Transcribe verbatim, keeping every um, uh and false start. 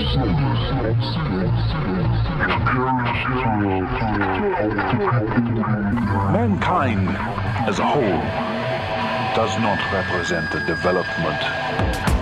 Mankind as a whole does not represent the development